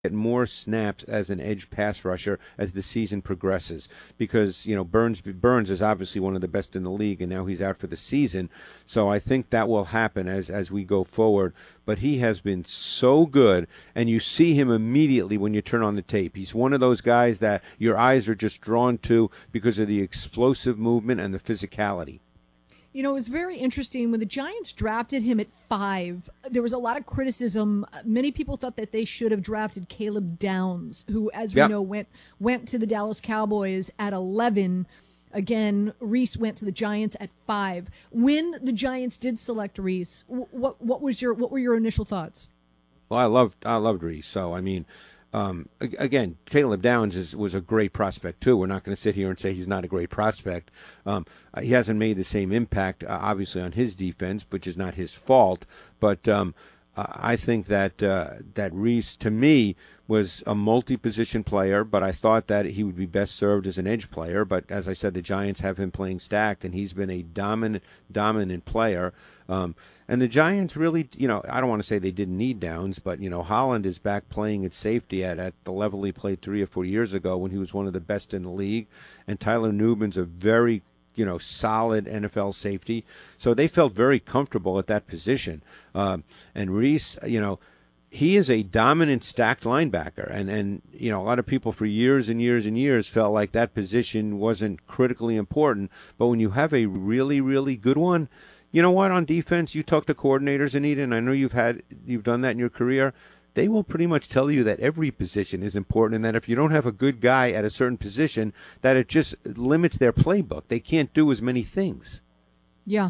get more snaps as an edge pass rusher as the season progresses, because Burns is obviously one of the best in the league, and now he's out for the season. So I think that will happen as we go forward. But he has been so good, and you see him immediately when you turn on the tape. He's one of those guys that your eyes are just drawn to because of the explosive movement and the physicality. It was very interesting when the Giants drafted him at 5. There was a lot of criticism. Many people thought that they should have drafted Caleb Downs, who, as we know, went to the Dallas Cowboys at 11. Again, Reese went to the Giants at 5. When the Giants did select Reese, what were your initial thoughts? Well, I loved Reese. So again, Caleb Downs was a great prospect too. We're not going to sit here and say he's not a great prospect. He hasn't made the same impact, obviously, on his defense, which is not his fault. But I think that Reese, to me, was a multi-position player, but I thought that he would be best served as an edge player. But as I said, the Giants have him playing stacked, and he's been a dominant player. And the Giants really, I don't want to say they didn't need Downs, but, Holland is back playing at safety at the level he played 3 or 4 years ago when he was one of the best in the league. And Tyler Nubin's a very, solid NFL safety. So they felt very comfortable at that position. And Reese, he is a dominant stacked linebacker. And a lot of people for years and years and years felt like that position wasn't critically important. But when you have a really, really good one, you know what, on defense, you talk to coordinators, Anita, and I know you've done that in your career. They will pretty much tell you that every position is important, and that if you don't have a good guy at a certain position, that it just limits their playbook. They can't do as many things. Yeah.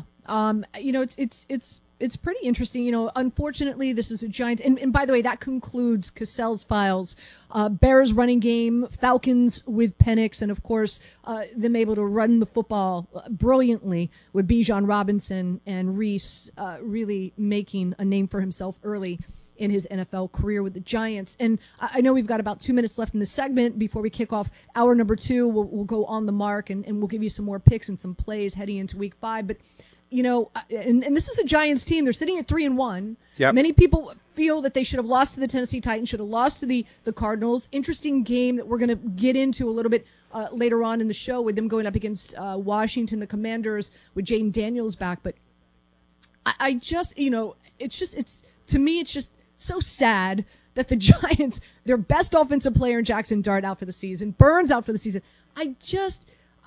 It's pretty interesting. Unfortunately, this is a Giants. And by the way, that concludes Cassell's files. Bears running game, Falcons with Penix, and of course, them able to run the football brilliantly with Bijan Robinson and Reese really making a name for himself early in his NFL career with the Giants. And I know we've got about 2 minutes left in the segment before we kick off hour number 2. We'll go on the mark and we'll give you some more picks and some plays heading into week 5. But and this is a Giants team. They're sitting at 3-1. Yep. Many people feel that they should have lost to the Tennessee Titans, should have lost to the Cardinals. Interesting game that we're going to get into a little bit later on in the show with them going up against Washington, the Commanders, with Jaden Daniels back. But I just, to me, it's just so sad that the Giants, their best offensive player in Jackson Dart out for the season, Burns out for the season. I just,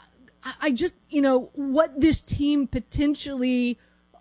what this team potentially,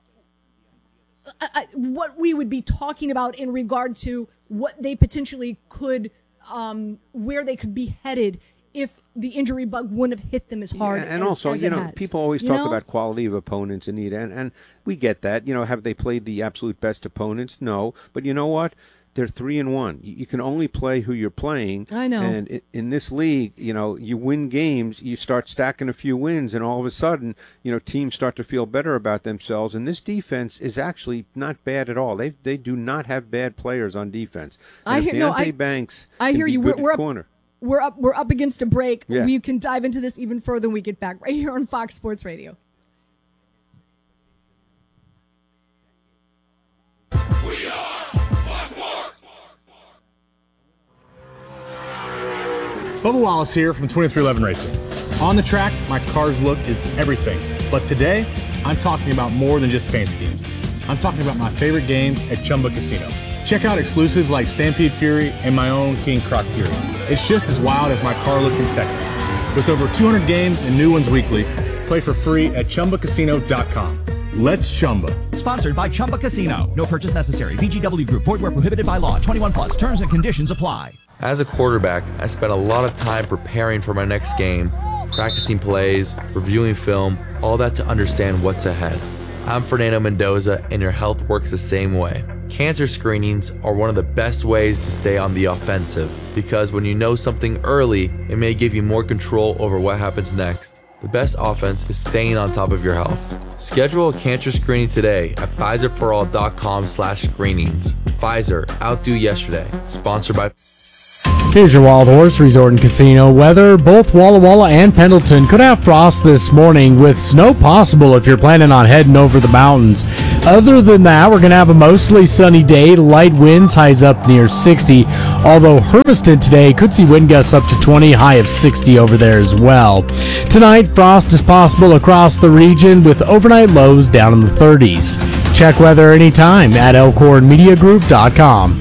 what we would be talking about in regard to what they potentially could, where they could be headed if the injury bug wouldn't have hit them as hard as also, as it has. people always talk about quality of opponents, Anita, and we get that. Have they played the absolute best opponents? No. But you know what? They're 3-1. You can only play who you're playing. I know. And in this league, you win games, you start stacking a few wins, and all of a sudden, teams start to feel better about themselves. And this defense is actually not bad at all. They do not have bad players on defense. And Deontay Banks can be good at corner. We're up against a break. Yeah. We can dive into this even further when we get back right here on Fox Sports Radio. We are Fox Sports. Bubba Wallace here from 2311 Racing. On the track, my car's look is everything. But today, I'm talking about more than just paint schemes. I'm talking about my favorite games at Chumba Casino. Check out exclusives like Stampede Fury and my own King Croc Fury. It's just as wild as my car look in Texas. With over 200 games and new ones weekly, play for free at ChumbaCasino.com. Let's Chumba. Sponsored by Chumba Casino. No purchase necessary. VGW Group. Void where prohibited by law. 21 plus. Terms and conditions apply. As a quarterback, I spent a lot of time preparing for my next game, practicing plays, reviewing film, all that to understand what's ahead. I'm Fernando Mendoza, and your health works the same way. Cancer screenings are one of the best ways to stay on the offensive, because when you know something early, it may give you more control over what happens next. The best offense is staying on top of your health. Schedule a cancer screening today at Pfizerforall.com/screenings. Pfizer, outdo yesterday. Sponsored by... Here's your Wild Horse Resort and Casino weather. Both Walla Walla and Pendleton could have frost this morning with snow possible if you're planning on heading over the mountains. Other than that, we're going to have a mostly sunny day. Light winds, highs up near 60. Although Hermiston today could see wind gusts up to 20, high of 60 over there as well. Tonight, frost is possible across the region with overnight lows down in the 30s. Check weather anytime at elkhornmediagroup.com.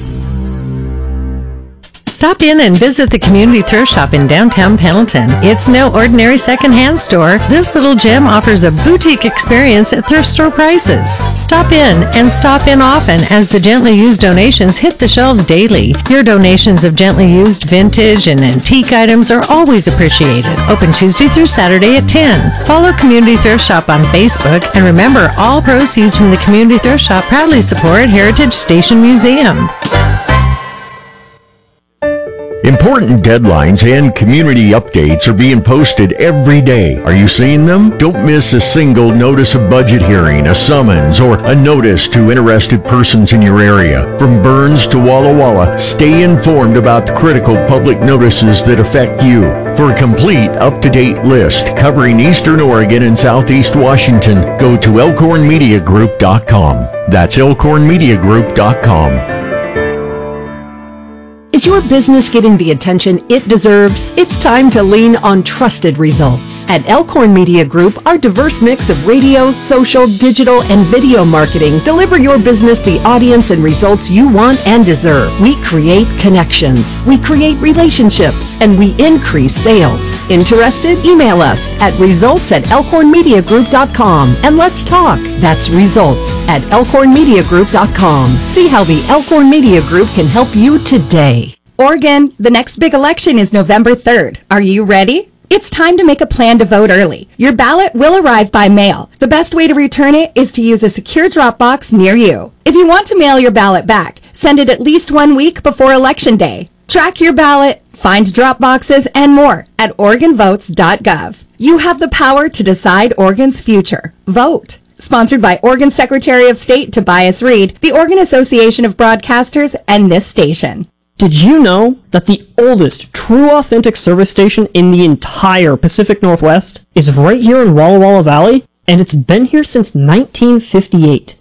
Stop in and visit the Community Thrift Shop in downtown Pendleton. It's no ordinary secondhand store. This little gem offers a boutique experience at thrift store prices. Stop in and stop in often as the gently used donations hit the shelves daily. Your donations of gently used vintage and antique items are always appreciated. Open Tuesday through Saturday at 10. Follow Community Thrift Shop on Facebook, and remember, all proceeds from the Community Thrift Shop proudly support Heritage Station Museum. Important deadlines and community updates are being posted every day. Are you seeing them? Don't miss a single notice of budget hearing, a summons, or a notice to interested persons in your area. From Burns to Walla Walla, stay informed about the critical public notices that affect you. For a complete, up-to-date list covering Eastern Oregon and Southeast Washington, go to elkhornmediagroup.com. That's elkhornmediagroup.com. Is your business getting the attention it deserves? It's time to lean on trusted results. At Elkhorn Media Group, our diverse mix of radio, social, digital, and video marketing deliver your business the audience and results you want and deserve. We create connections, we create relationships, and we increase sales. Interested? Email us at results@elkhornmediagroup.com and let's talk. That's results@elkhornmediagroup.com. See how the Elkhorn Media Group can help you today. Oregon, the next big election is November 3rd. Are you ready? It's time to make a plan to vote early. Your ballot will arrive by mail. The best way to return it is to use a secure drop box near you. If you want to mail your ballot back, send it at least 1 week before Election Day. Track your ballot, find drop boxes, and more at OregonVotes.gov. You have the power to decide Oregon's future. Vote. Sponsored by Oregon Secretary of State Tobias Reed, the Oregon Association of Broadcasters, and this station. Did you know that the oldest true authentic service station in the entire Pacific Northwest is right here in Walla Walla Valley? And it's been here since 1958.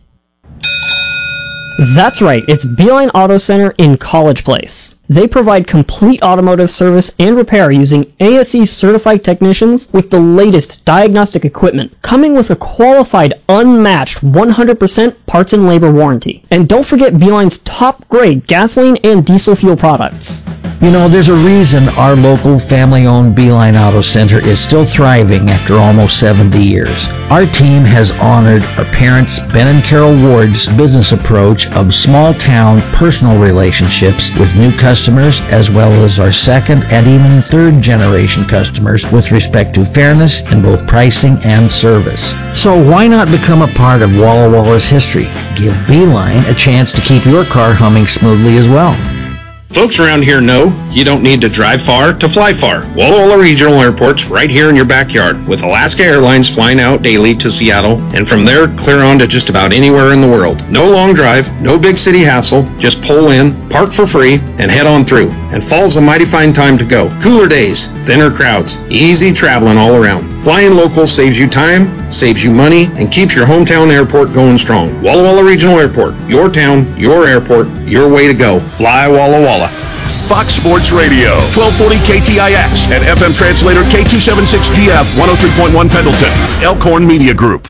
That's right, it's Beeline Auto Center in College Place. They provide complete automotive service and repair using ASE certified technicians with the latest diagnostic equipment, coming with a qualified, unmatched 100% parts and labor warranty. And don't forget Beeline's top grade gasoline and diesel fuel products. You know, there's a reason our local family-owned Beeline Auto Center is still thriving after almost 70 years. Our team has honored our parents, Ben and Carol Ward's business approach of small-town personal relationships with new customers, as well as our second and even third generation customers with respect to fairness in both pricing and service. So why not become a part of Walla Walla's history? Give Beeline a chance to keep your car humming smoothly as well. Folks around here know you don't need to drive far to fly far. Walla Walla Regional Airport's right here in your backyard, with Alaska Airlines flying out daily to Seattle, and from there clear on to just about anywhere in the world. No long drive, no big city hassle, just pull in, park for free, and head on through. And fall's a mighty fine time to go. Cooler days, thinner crowds, easy traveling all around. Flying local saves you time, saves you money, and keeps your hometown airport going strong. Walla Walla Regional Airport, your town, your airport, your way to go. Fly Walla Walla. Fox Sports Radio, 1240 KTIX and FM translator K276GF 103.1 Pendleton. Elkhorn Media Group.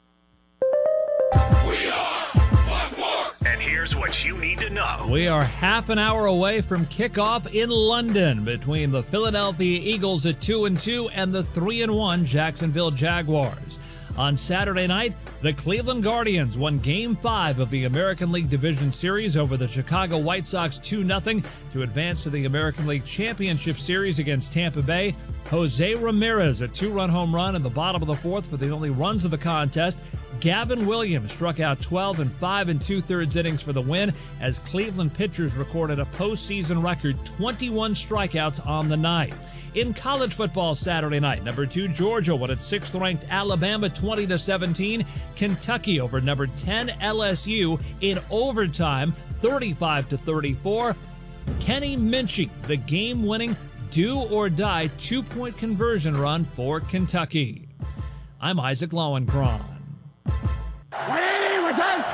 And here's what you need to know. We are half an hour away from kickoff in London between the Philadelphia Eagles at 2-2 and the 3-1 Jacksonville Jaguars. On Saturday night, the Cleveland Guardians won Game 5 of the American League Division Series over the Chicago White Sox 2-0 to advance to the American League Championship Series against Tampa Bay. Jose Ramirez, a 2-run home run in the bottom of the fourth for the only runs of the contest. Gavin Williams struck out 12 in 5 2/3 innings for the win as Cleveland pitchers recorded a postseason record 21 strikeouts on the night. In college football Saturday night, number 2 Georgia won its 6th-ranked Alabama 20-17. Kentucky over number 10 LSU in overtime, 35-34. Kenny Minchey, the game-winning do-or-die 2-point conversion run for Kentucky. I'm Isaac Lowenkron. When he was on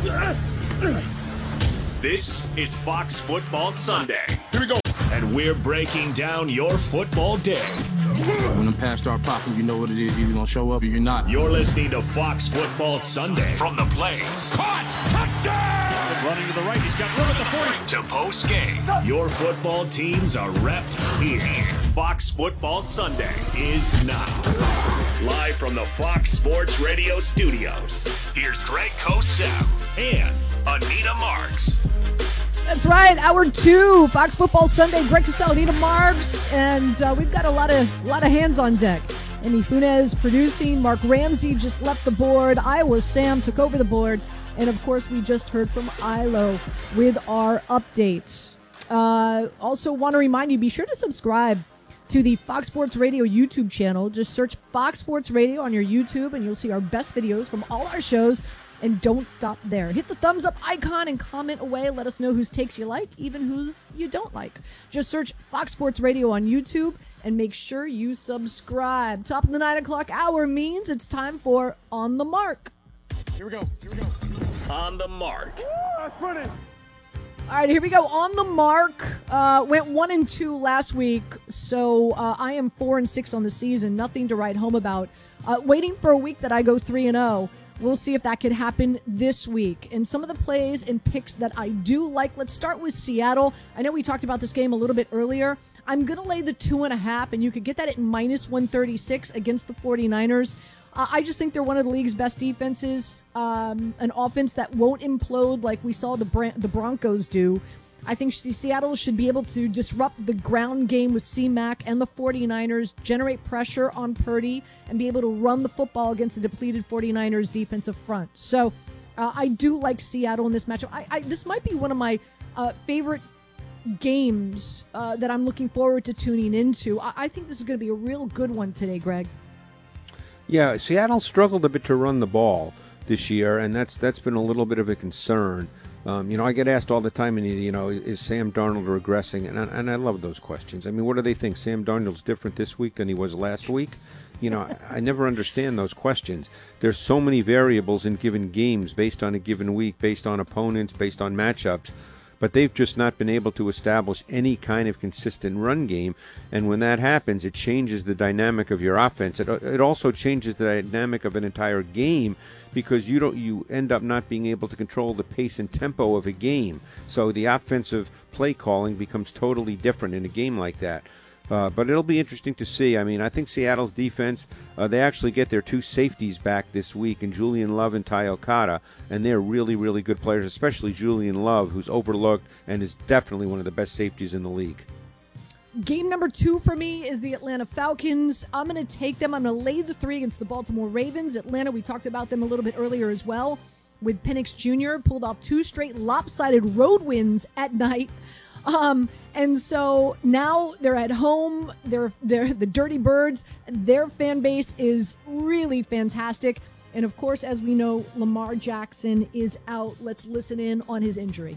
This is Fox Football Sunday. Here we go. And we're breaking down your football day. When them pass start popping, you know what it is. You're going to show up or you're not. You're listening to Fox Football Sunday. From the plays. Caught! Touchdown! Running to the right. He's got room at the 40. To post game. Your football teams are repped here. Fox Football Sunday is now. Live from the Fox Sports Radio studios. Here's Greg Cosell and Anita Marks. That's right, Hour 2, Fox Football Sunday. Greg Cosell, Anita Marks, and we've got a lot of hands on deck. Amy Funes producing. Mark Ramsey just left the board. Iowa Sam took over the board. And, of course, we just heard from Ilo with our updates. Also want to remind you, be sure to subscribe to the Fox Sports Radio YouTube channel. Just search Fox Sports Radio on your YouTube, and you'll see our best videos from all our shows. And don't stop there. Hit the thumbs up icon and comment away. Let us know whose takes you like, even whose you don't like. Just search Fox Sports Radio on YouTube and make sure you subscribe. Top of the 9 o'clock hour means it's time for On the Mark. Here we go. On the Mark. That's pretty. All right, here we go. On the Mark. Went 1-2 last week, so I am 4-6 on the season. Nothing to write home about. Waiting for a week that I go 3-0. We'll see if that could happen this week. And some of the plays and picks that I do like. Let's start with Seattle. I know we talked about this game a little bit earlier. I'm going to lay the 2.5, and you could get that at -136 against the 49ers. I just think they're one of the league's best defenses. An offense that won't implode like we saw the Broncos do. I think Seattle should be able to disrupt the ground game with C-Mac and the 49ers, generate pressure on Purdy, and be able to run the football against the depleted 49ers defensive front. So I do like Seattle in this matchup. This might be one of my favorite games that I'm looking forward to tuning into. I think this is going to be a real good one today, Greg. Yeah, Seattle struggled a bit to run the ball this year, and that's been a little bit of a concern. I get asked all the time, is Sam Darnold regressing? And I love those questions. I mean, what do they think? Sam Darnold's different this week than he was last week? I never understand those questions. There's so many variables in given games based on a given week, based on opponents, based on matchups. But they've just not been able to establish any kind of consistent run game. And when that happens, it changes the dynamic of your offense. It also changes the dynamic of an entire game because you end up not being able to control the pace and tempo of a game. So the offensive play calling becomes totally different in a game like that. But it'll be interesting to see. I mean, I think Seattle's defense, they actually get their two safeties back this week, in Julian Love and Ty Okada, and they're really, really good players, especially Julian Love, who's overlooked and is definitely one of the best safeties in the league. Game number 2 for me is the Atlanta Falcons. I'm going to take them. I'm going to lay the 3 against the Baltimore Ravens. Atlanta, we talked about them a little bit earlier as well, with Penix Jr. pulled off 2 straight lopsided road wins at night. And so now they're at home. They're the Dirty Birds. Their fan base is really fantastic. And of course, as we know, Lamar Jackson is out. Let's listen in on his injury.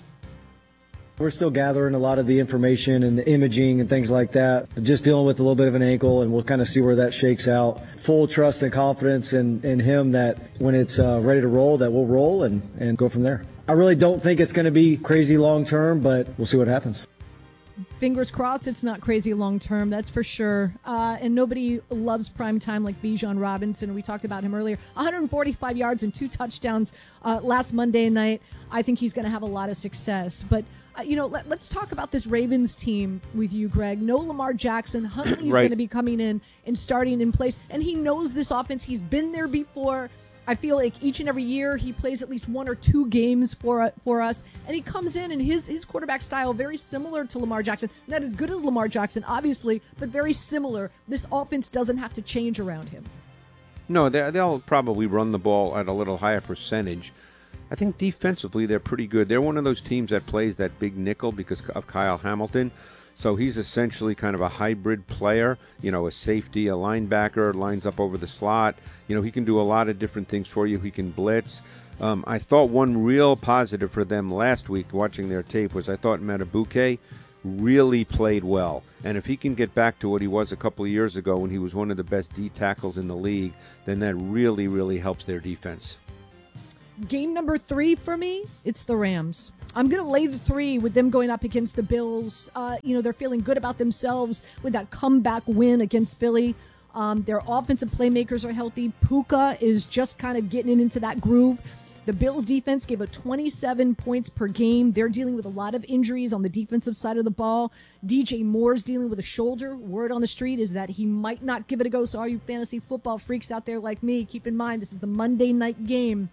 We're still gathering a lot of the information and the imaging and things like that. Just dealing with a little bit of an ankle, and we'll kind of see where that shakes out. Full trust and confidence in him that when it's ready to roll, that we'll roll and go from there. I really don't think it's going to be crazy long term, but we'll see what happens. Fingers crossed it's not crazy long term, that's for sure. And nobody loves prime time like Bijan Robinson. We talked about him earlier. 145 yards and 2 touchdowns last Monday night. I think he's going to have a lot of success. But, let's talk about this Ravens team with you, Greg. No Lamar Jackson. Huntley's Right. going to be coming in and starting in place. And he knows this offense. He's been there before. I feel like each and every year he plays at least 1 or 2 games for us, and he comes in and his quarterback style very similar to Lamar Jackson. Not as good as Lamar Jackson, obviously, but very similar. This offense doesn't have to change around him. No, they'll probably run the ball at a little higher percentage. I think defensively they're pretty good. They're one of those teams that plays that big nickel because of Kyle Hamilton. So he's essentially kind of a hybrid player, a safety, a linebacker, lines up over the slot. He can do a lot of different things for you. He can blitz. I thought one real positive for them last week, watching their tape, was I thought Matabuke really played well. And if he can get back to what he was a couple of years ago when he was one of the best D tackles in the league, then that really, really helps their defense. Game number 3 for me, it's the Rams. I'm going to lay the 3 with them going up against the Bills. They're feeling good about themselves with that comeback win against Philly. Their offensive playmakers are healthy. Puka is just kind of getting into that groove. The Bills defense gave up 27 points per game. They're dealing with a lot of injuries on the defensive side of the ball. DJ Moore's dealing with a shoulder. Word on the street is that he might not give it a go. So all you fantasy football freaks out there like me, keep in mind this is the Monday night game.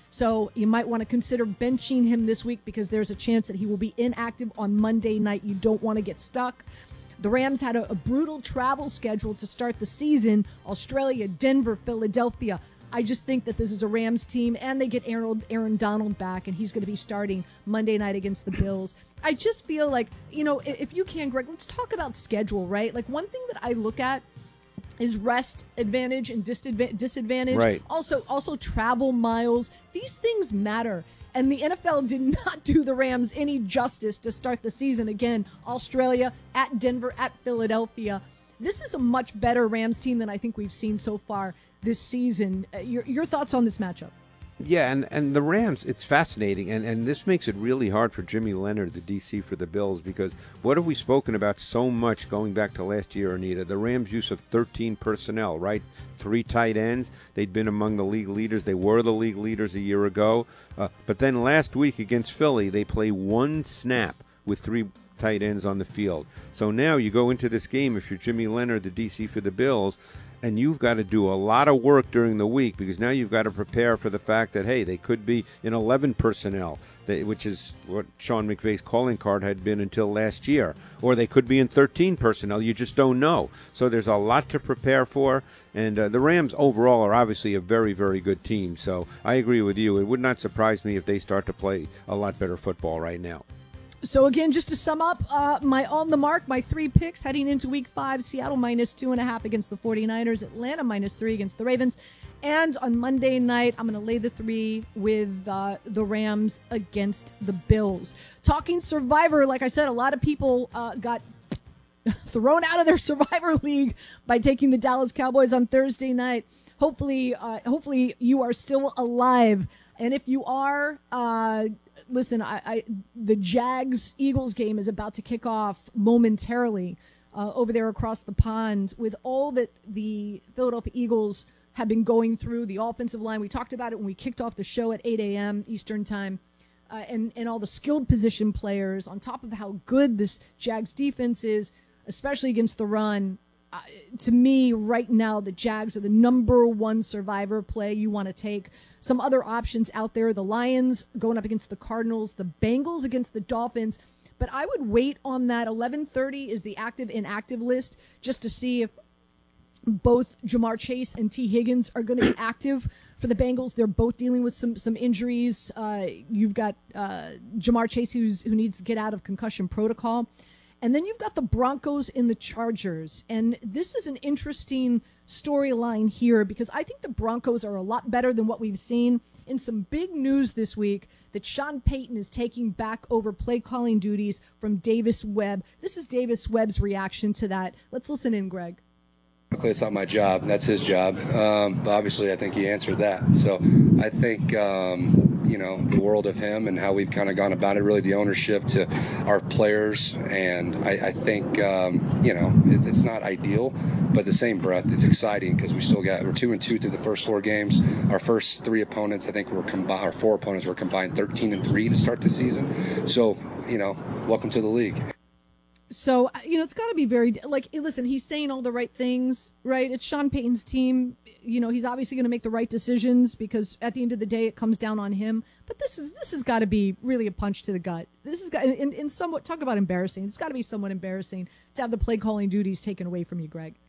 So you might want to consider benching him this week because there's a chance that he will be inactive on Monday night. You don't want to get stuck. The Rams had a brutal travel schedule to start the season. Australia, Denver, Philadelphia. I just think that this is a Rams team, and they get Aaron Donald back, and he's going to be starting Monday night against the Bills. I just feel like, if you can, Greg, let's talk about schedule, right? Like, one thing that I look at is rest advantage and disadvantage. Right. Also travel miles. These things matter. And the NFL did not do the Rams any justice to start the season. Again, Australia, at Denver, at Philadelphia. This is a much better Rams team than I think we've seen so far this season. Your thoughts on this matchup? Yeah, and the Rams, it's fascinating, and this makes it really hard for Jimmy Leonard, the DC for the Bills, because what have we spoken about so much going back to last year, Anita? The Rams' use of 13 personnel, right? 3 tight ends. They'd been among the league leaders. They were the league leaders a year ago. But then last week against Philly, they play 1 snap with 3 tight ends on the field. So now you go into this game, if you're Jimmy Leonard, the DC for the Bills, and you've got to do a lot of work during the week because now you've got to prepare for the fact that, hey, they could be in 11 personnel, which is what Sean McVay's calling card had been until last year. Or they could be in 13 personnel. You just don't know. So there's a lot to prepare for. And the Rams overall are obviously a very, very good team. So I agree with you. It would not surprise me if they start to play a lot better football right now. So again, just to sum up, my on the mark, my 3 picks heading into week 5, Seattle -2.5 against the 49ers, Atlanta -3 against the Ravens. And on Monday night, I'm going to lay the 3 with the Rams against the Bills. Talking Survivor, like I said, a lot of people got thrown out of their Survivor League by taking the Dallas Cowboys on Thursday night. Hopefully you are still alive. And if you are, listen, the Jags-Eagles game is about to kick off momentarily over there across the pond with all that the Philadelphia Eagles have been going through, the offensive line. We talked about it when we kicked off the show at 8 a.m. Eastern Time, and all the skilled position players, on top of how good this Jags defense is, especially against the run. To me, right now, the Jags are the number 1 survivor play you want to take. Some other options out there, the Lions going up against the Cardinals, the Bengals against the Dolphins. But I would wait on that. 11:30 is the active-inactive list just to see if both Jamar Chase and T. Higgins are going to be active for the Bengals. They're both dealing with some injuries. You've got Jamar Chase who needs to get out of concussion protocol. And then you've got the Broncos and the Chargers. And this is an interesting storyline here because I think the Broncos are a lot better than what we've seen. In some big news this week that Sean Payton is taking back over play calling duties from Davis Webb. This is Davis Webb's reaction to that. Let's listen in, Greg. It's not my job. That's his job. But obviously, I think he answered that. So I think, the world of him and how we've kind of gone about it, really the ownership to our players. And I think, it's not ideal, but at the same breath, it's exciting because we're 2-2 through the first 4 games. Our first 3 opponents, I think our 4 opponents were combined 13-3 to start the season. So, welcome to the league. So, it's got to be listen, he's saying all the right things, right? It's Sean Payton's team. He's obviously going to make the right decisions because at the end of the day, it comes down on him. But this has got to be really a punch to the gut. This has got, in somewhat, talk about embarrassing. It's got to be somewhat embarrassing to have the play calling duties taken away from you, Greg.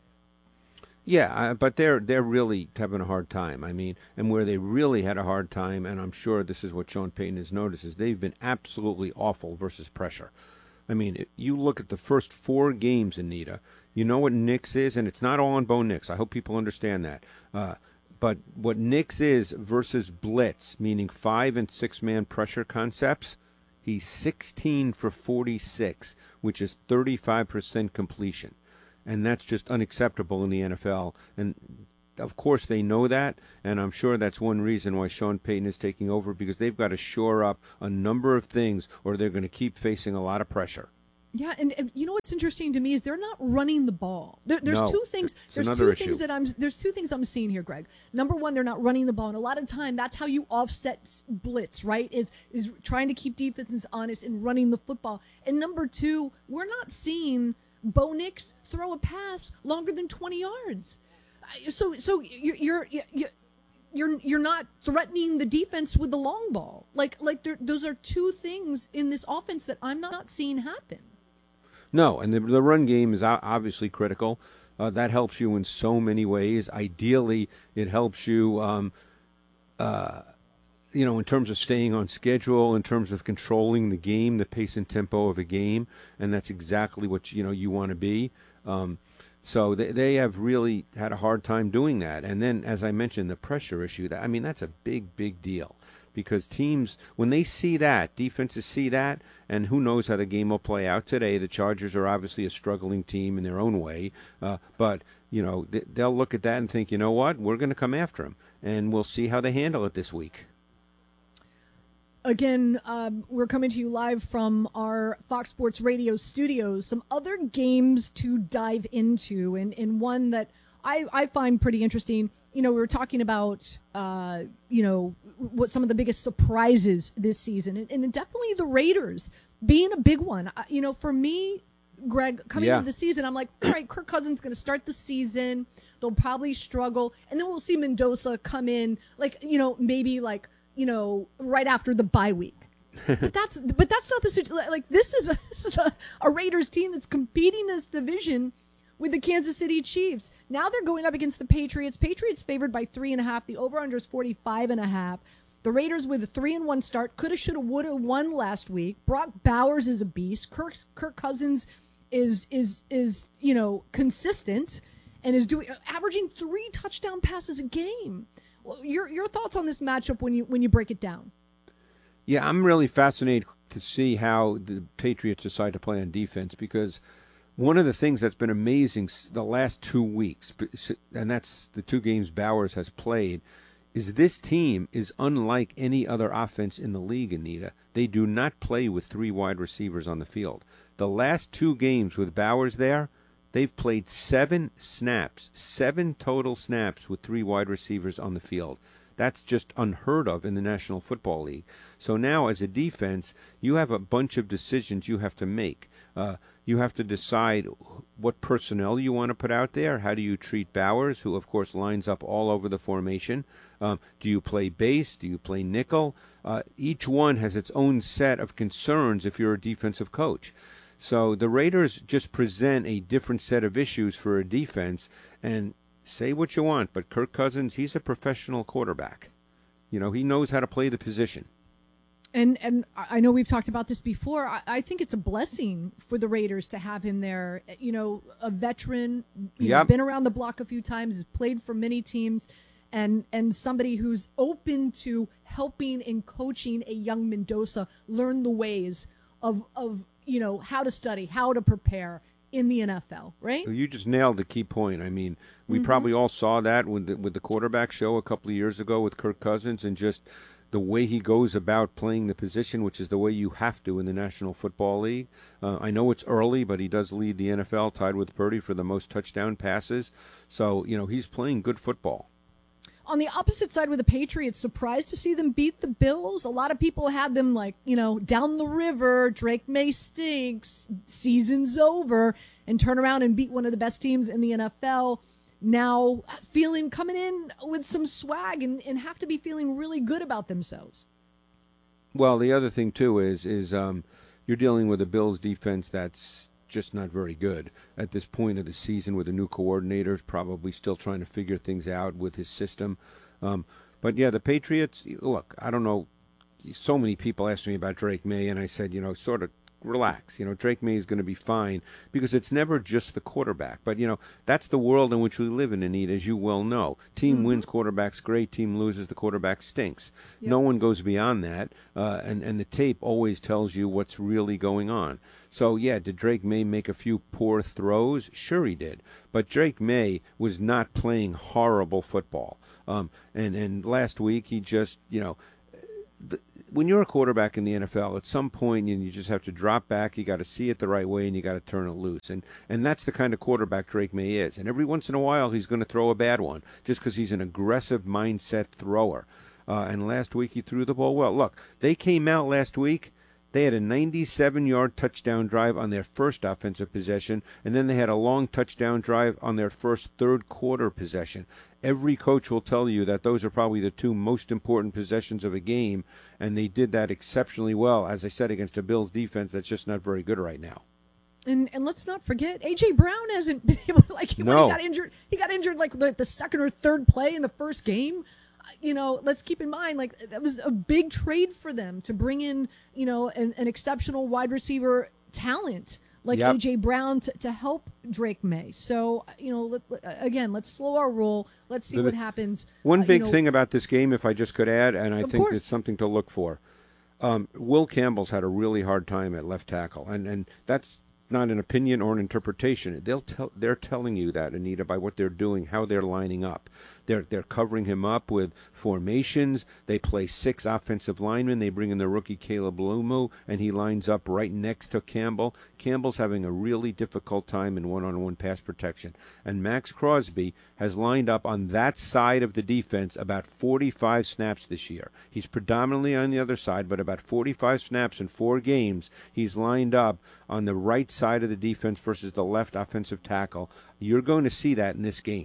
Yeah, but they're really having a hard time. I mean, and where they really had a hard time, and I'm sure this is what Sean Payton has noticed, is they've been absolutely awful versus pressure. I mean, you look at the first 4 games, Anita, you know what Nix is, and it's not all on Bo Nix. I hope people understand that. But what Nix is versus blitz, meaning 5- and 6-man pressure concepts, he's 16 for 46, which is 35% completion. And that's just unacceptable in the NFL. And of course, they know that, and I'm sure that's one reason why Sean Payton is taking over, because they've got to shore up a number of things, or they're going to keep facing a lot of pressure. Yeah, and you know what's interesting to me is they're not running the ball. There's No, two things. it's There's another two issue. things there's two things I'm seeing here, Greg. Number one, they're not running the ball, and a lot of time that's how you offset blitz, right? Is trying to keep defenses honest and running the football. And number two, we're not seeing Bo Nix throw a pass longer than 20 yards. So you're not threatening the defense with the long ball. Those are two things in this offense that I'm not seeing happen. No, and the run game is obviously critical. That helps you in so many ways. Ideally, it helps you, in terms of staying on schedule, in terms of controlling the game, the pace and tempo of a game, and that's exactly what you want to be. So they have really had a hard time doing that. And then, as I mentioned, the pressure issue. That's a big deal. Because teams, when they see that, defenses see that, and who knows how the game will play out today. The Chargers are obviously a struggling team in their own way, but they'll look at that and think, you know what, we're going to come after them, and we'll see how they handle it this week. Again, we're coming to you live from our Fox Sports Radio studios. Some other games to dive into, and one that I find pretty interesting. We were talking about, what some of the biggest surprises this season, and definitely the Raiders being a big one. For me, Greg, coming into the season, I'm like, all right, Kirk Cousins going to start the season. They'll probably struggle, and then we'll see Mendoza come in, maybe right after the bye week. But that's not the situation. This is a Raiders team that's competing in this division with the Kansas City Chiefs. Now they're going up against the Patriots. Patriots favored by 3.5. The over-under is 45.5. The Raiders with a 3-1 start. Coulda, shoulda, woulda won last week. Brock Bowers is a beast. Kirk Cousins is consistent and is averaging 3 touchdown passes a game. Well, your thoughts on this matchup when you break it down? Yeah, I'm really fascinated to see how the Patriots decide to play on defense, because one of the things that's been amazing the last 2 weeks, and that's the 2 games Bowers has played, is this team is unlike any other offense in the league, Anita. They do not play with 3 wide receivers on the field. The last 2 games with Bowers there, they've played 7 total snaps with 3 wide receivers on the field. That's just unheard of in the National Football League. So now, as a defense, you have a bunch of decisions you have to make. You have to decide what personnel you want to put out there. How do you treat Bowers, who, of course, lines up all over the formation? Do you play base? Do you play nickel? Each one has its own set of concerns if you're a defensive coach. So the Raiders just present a different set of issues for a defense, and say what you want, but Kirk Cousins, he's a professional quarterback. He knows how to play the position. And I know we've talked about this before. I think it's a blessing for the Raiders to have him there. A veteran, been around the block a few times, has played for many teams, and somebody who's open to helping and coaching a young Mendoza learn the ways of how to study, how to prepare in the NFL, right? You just nailed the key point. We probably all saw that with the quarterback show a couple of years ago with Kirk Cousins, and just the way he goes about playing the position, which is the way you have to in the National Football League. I know it's early, but he does lead the NFL, tied with Purdy for the most touchdown passes. So, he's playing good football. On the opposite side with the Patriots, surprised to see them beat the Bills. A lot of people had them down the river, Drake May stinks, season's over, and turn around and beat one of the best teams in the NFL. Now coming in with some swag and have to be feeling really good about themselves. Well, the other thing, too, is you're dealing with a Bills defense that's just not very good at this point of the season, with the new coordinators probably still trying to figure things out with his system. But, yeah, the Patriots, look, I don't know. So many people asked me about Drake May, and I said, sort of relax. Drake May is going to be fine because it's never just the quarterback. But, that's the world in which we live in, Anita, as you well know. Team wins, quarterback's great. Team loses, the quarterback stinks. Yep. No one goes beyond that. And the tape always tells you what's really going on. So, yeah, did Drake May make a few poor throws? Sure he did. But Drake May was not playing horrible football. And last week he just, when you're a quarterback in the NFL, at some point you just have to drop back. You got to see it the right way, and you got to turn it loose. And that's the kind of quarterback Drake May is. And every once in a while, he's going to throw a bad one just because he's an aggressive mindset thrower. And last week he threw the ball well. Look, they came out last week. They had a 97-yard touchdown drive on their first offensive possession, and then they had a long touchdown drive on their first third-quarter possession. Every coach will tell you that those are probably the two most important possessions of a game, and they did that exceptionally well, as I said, against a Bills defense that's just not very good right now. And let's not forget, A.J. Brown hasn't been able to, when he got injured. He got injured like the second or third play in the first game. Let's keep in mind, that was a big trade for them to bring in, an exceptional wide receiver talent like A.J. Brown to help Drake May. So, let's slow our roll. Let's see what happens. One big thing about this game, if I just could add, and I think it's something to look for, Will Campbell's had a really hard time at left tackle, and that's not an opinion or an interpretation. They're telling you that, Anita, by what they're doing, how they're lining up. They're covering him up with formations. They play 6 offensive linemen. They bring in the rookie Caleb Lumu, and he lines up right next to Campbell. Campbell's having a really difficult time in one-on-one pass protection. And Max Crosby has lined up on that side of the defense about 45 snaps this year. He's predominantly on the other side, but about 45 snaps in 4 games. He's lined up on the right side of the defense versus the left offensive tackle. You're going to see that in this game.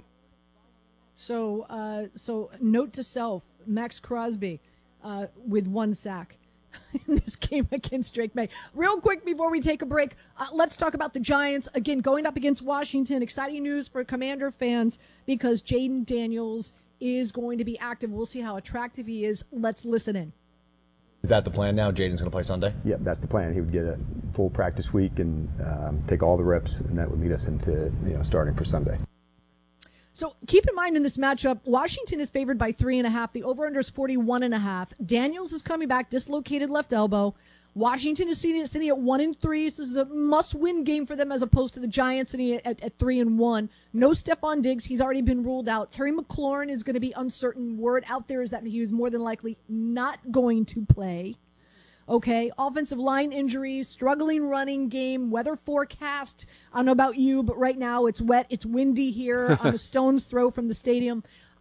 So note to self, Max Crosby with 1 sack in this game against Drake May. Real quick before we take a break, let's talk about the Giants. Again, going up against Washington. Exciting news for Commander fans because Jaden Daniels is going to be active. We'll see how attractive he is. Let's listen in. Is that the plan now? Jaden's going to play Sunday? Yep, that's the plan. He would get a full practice week and take all the reps, and that would lead us into starting for Sunday. So keep in mind in this matchup, Washington is favored by 3.5. The over-under is 41.5. Daniels is coming back, dislocated left elbow. Washington is sitting at 1-3. So this is a must-win game for them as opposed to the Giants sitting at 3-1. No Stephon Diggs. He's already been ruled out. Terry McLaurin is going to be uncertain. Word out there is that he is more than likely not going to play. Okay, offensive line injuries, struggling running game, weather forecast. I don't know about you, but right now it's wet, it's windy here on a stone's throw from the stadium.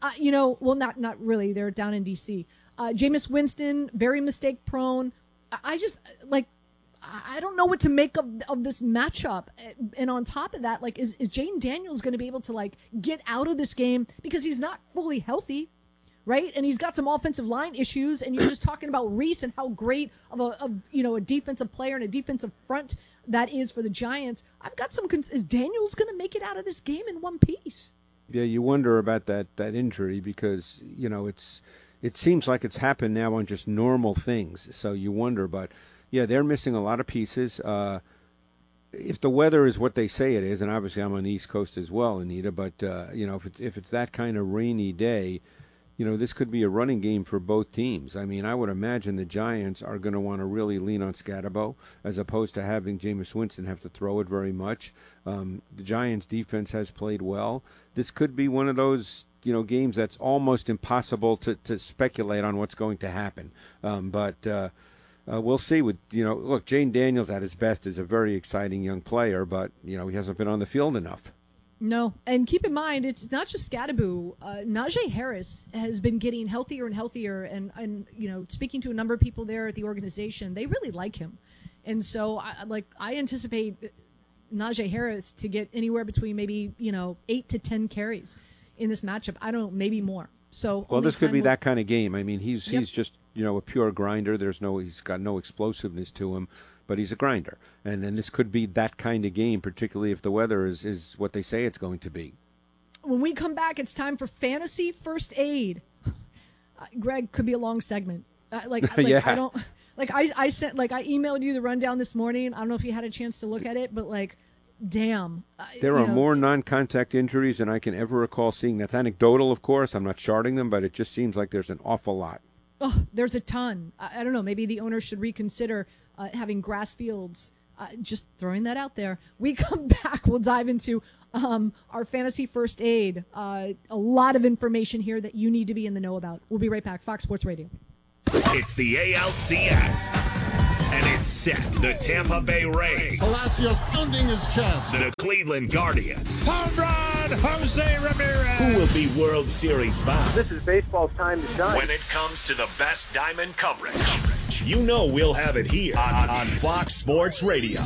Not really. They're down in D.C. Jameis Winston, very mistake prone. I don't know what to make of this matchup. And on top of that, is Jaden Daniels going to be able to get out of this game because he's not fully healthy? Right, and he's got some offensive line issues, and you're just talking about Reese and how great of a defensive player and a defensive front that is for the Giants. I've got some. Is Daniels going to make it out of this game in one piece? Yeah, you wonder about that injury because it seems like it's happened now on just normal things. So you wonder, but yeah, they're missing a lot of pieces. If the weather is what they say it is, and obviously I'm on the East Coast as well, Anita, but if it's that kind of rainy day. This could be a running game for both teams. I mean, I would imagine the Giants are going to want to really lean on Scatterbo as opposed to having Jameis Winston have to throw it very much. The Giants' defense has played well. This could be one of those, games that's almost impossible to speculate on what's going to happen. But we'll see. Look, Jaden Daniels at his best is a very exciting young player, but, he hasn't been on the field enough. No, and keep in mind, it's not just Scatterbo. Najee Harris has been getting healthier and healthier, and speaking to a number of people there at the organization, they really like him. And so, I anticipate Najee Harris to get anywhere between maybe, 8 to 10 carries in this matchup. I don't know, maybe more. So, well, this could be that kind of game. I mean, he's just, a pure grinder. He's got no explosiveness to him. But he's a grinder, and this could be that kind of game, particularly if the weather is what they say it's going to be. When we come back, it's time for Fantasy First Aid. Greg, could be a long segment. Yeah. Like I emailed you the rundown this morning. I don't know if you had a chance to look at it, but like, damn. There are more non-contact injuries than I can ever recall seeing. That's anecdotal, of course. I'm not charting them, but it just seems like there's an awful lot. Oh, there's a ton. I don't know. Maybe the owner should reconsider having grass fields. Just throwing that out there. We come back. We'll dive into our fantasy first aid. A lot of information here that you need to be in the know about. We'll be right back. Fox Sports Radio. It's the ALCS, and it's set. The Tampa Bay Rays. Palacios pounding his chest. The Cleveland Guardians. Home run, Jose Ramirez. Who will be World Series bound? This is baseball's time to shine. When it comes to the best diamond coverage, you know we'll have it here on Fox Sports Radio.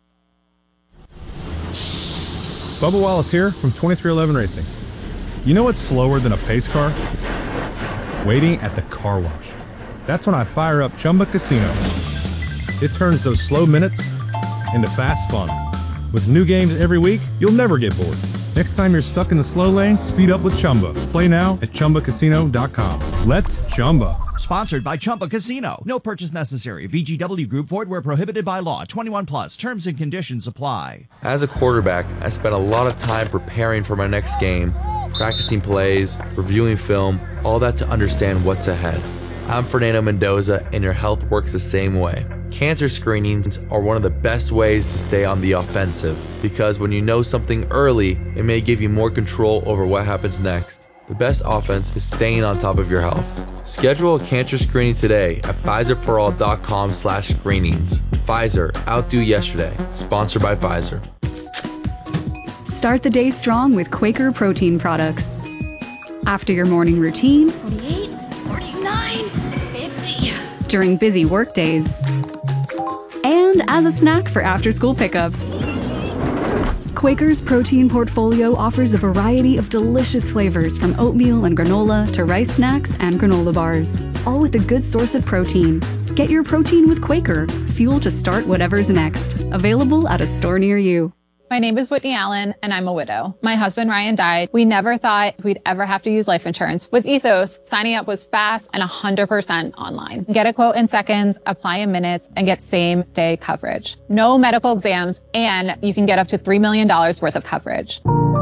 Bubba Wallace here from 2311 Racing. You know what's slower than a pace car? Waiting at the car wash. That's when I fire up Chumba Casino. It turns those slow minutes into fast fun. With new games every week, you'll never get bored. Next time you're stuck in the slow lane, speed up with Chumba. Play now at ChumbaCasino.com. Let's Chumba. Sponsored by Chumba Casino. No purchase necessary. VGW Group. Void where prohibited by law. 21 plus. Terms and conditions apply. As a quarterback, I spent a lot of time preparing for my next game, practicing plays, reviewing film, all that to understand what's ahead. I'm Fernando Mendoza, and your health works the same way. Cancer screenings are one of the best ways to stay on the offensive, because when you know something early, it may give you more control over what happens next. The best offense is staying on top of your health. Schedule a cancer screening today at Pfizerforall.com/screenings. Pfizer, outdo yesterday. Sponsored by Pfizer. Start the day strong with Quaker protein products. After your morning routine, 48, 49, 50. During busy work days, and as a snack for after-school pickups. Quaker's protein portfolio offers a variety of delicious flavors from oatmeal and granola to rice snacks and granola bars, all with a good source of protein. Get your protein with Quaker, fuel to start whatever's next. Available at a store near you. My name is Whitney Allen, and I'm a widow. My husband, Ryan, died. We never thought we'd ever have to use life insurance. With Ethos, signing up was fast and 100% online. Get a quote in seconds, apply in minutes, and get same-day coverage. No medical exams, and you can get up to $3 million worth of coverage.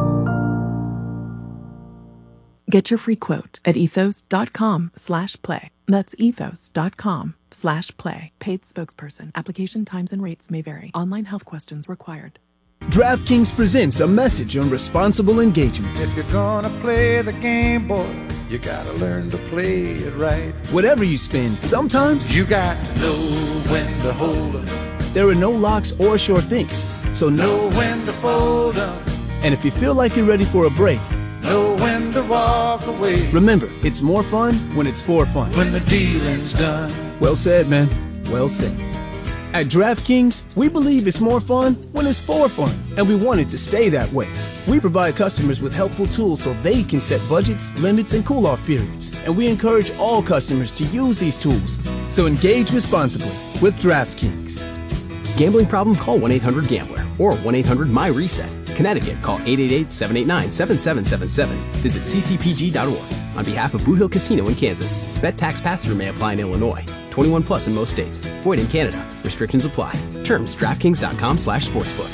Get your free quote at ethos.com/play. That's ethos.com/play. Paid spokesperson. Application times and rates may vary. Online health questions required. DraftKings presents a message on responsible engagement. If you're gonna play the game, boy, you gotta learn to play it right. Whatever you spend, sometimes you got to know when to hold 'em. There are no locks or sure things, so know when to fold 'em. And if you feel like you're ready for a break, know when to walk away. Remember, it's more fun when it's for fun. When the dealing's done. Well said, man. Well said. At DraftKings, we believe it's more fun when it's for fun, and we want it to stay that way. We provide customers with helpful tools so they can set budgets, limits, and cool-off periods, and we encourage all customers to use these tools. So engage responsibly with DraftKings. Gambling problem? Call 1-800-GAMBLER or 1-800-MY-RESET. Connecticut, call 888-789-7777. Visit ccpg.org. On behalf of Boot Hill Casino in Kansas, bet tax pass-through may apply in Illinois. 21 plus in most states. Void in Canada. Restrictions apply. Terms DraftKings.com/sportsbook.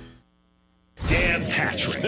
Dan Patrick.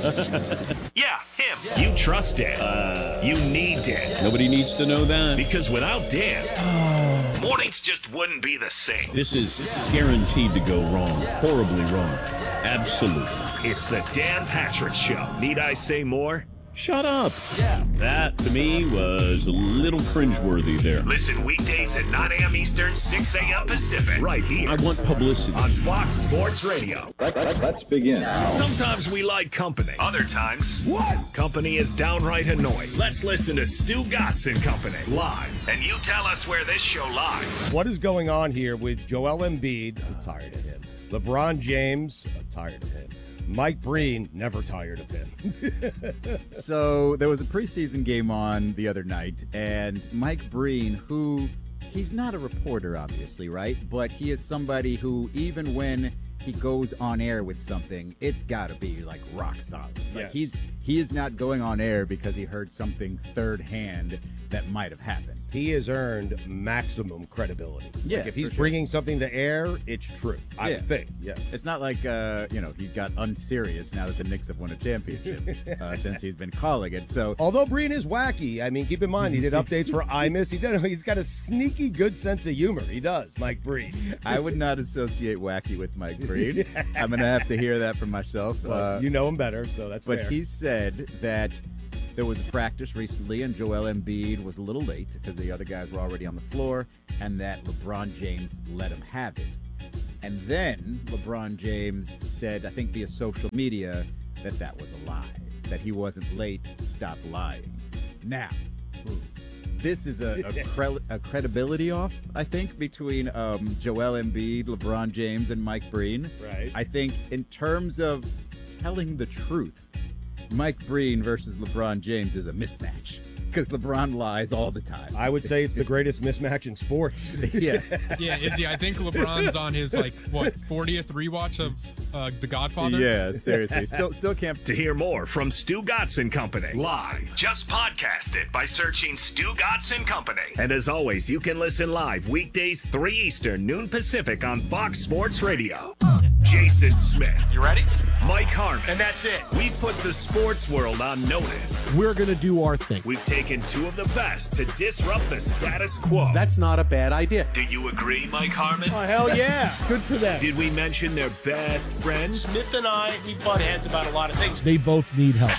Yeah, him. You trust Dan. You need Dan. Nobody needs to know that. Because without Dan, mornings just wouldn't be the same. This is guaranteed to go wrong. Horribly wrong. Absolutely. It's the Dan Patrick Show. Need I say more? Shut up. Yeah. That, to me, was a little cringeworthy there. Listen weekdays at 9 a.m. Eastern, 6 a.m. Pacific. Right here. I want publicity. On Fox Sports Radio. Let's begin. Sometimes we like company. Other times, company is downright annoying. Let's listen to Stu Gatz and Company live. And you tell us where this show lies. What is going on here with Joel Embiid? I'm tired of him. LeBron James? I'm tired of him. Mike Breen, never tired of him. So there was a preseason game on the other night, and Mike Breen, who he's not a reporter, obviously, right? But he is somebody who, even when he goes on air with something, it's got to be like rock solid. Like he is not going on air because he heard something third hand that might have happened. he has earned maximum credibility. Yeah, like if he's for sure. bringing something to air, it's true. I would think. Yeah, it's not like he's got unserious now that the Knicks have won a championship since he's been calling it. So although Breen is wacky, I mean, keep in mind he did updates for Imus. He's got a sneaky good sense of humor. He does, Mike Breen. I would not associate wacky with Mike Breen. I'm gonna have to hear that from myself. Well, you know him better, so that's but fair. He said that there was a practice recently, and Joel Embiid was a little late because the other guys were already on the floor, and that LeBron James let him have it. And then LeBron James said, I think via social media, that was a lie, that he wasn't late, stop lying. Now, this is a credibility off, I think, between Joel Embiid, LeBron James, and Mike Breen. Right. I think in terms of telling the truth, Mike Breen versus LeBron James is a mismatch because LeBron lies all the time. I would say it's the greatest mismatch in sports. Yes. Yeah, Izzy, I think LeBron's on his 40th rewatch of The Godfather. Yeah, seriously. Still can't. To hear more from Stu Gatz and Company live, just podcast it by searching Stu Gatz and Company. And as always, you can listen live weekdays 3 Eastern, noon Pacific on Fox Sports Radio. Jason Smith. You ready? Mike Harmon. And that's it. We've put the sports world on notice. We're going to do our thing. We've taken two of the best to disrupt the status quo. That's not a bad idea. Do you agree, Mike Harmon? Oh, hell yeah. Good for them. Did we mention their best friends? Smith and I, we butt heads about a lot of things. They both need help.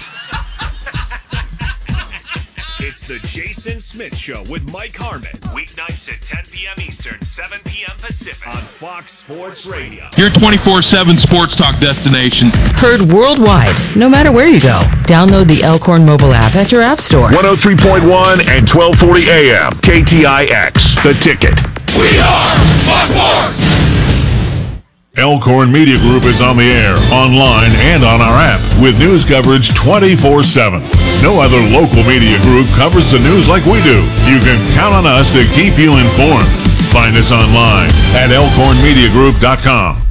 It's the Jason Smith Show with Mike Harmon. Weeknights at 10 p.m. Eastern, 7 p.m. Pacific on Fox Sports Radio. Your 24/7 sports talk destination. Heard worldwide, no matter where you go. Download the Elkhorn mobile app at your app store. 103.1 and 1240 AM. KTIX. The Ticket. We are Fox Sports! Elkhorn Media Group is on the air, online, and on our app with news coverage 24/7. No other local media group covers the news like we do. You can count on us to keep you informed. Find us online at elkhornmediagroup.com.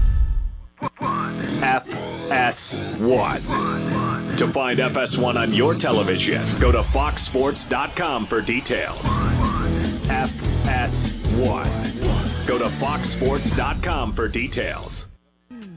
FS1. To find FS1 on your television, go to foxsports.com for details. FS1. Go to foxsports.com for details.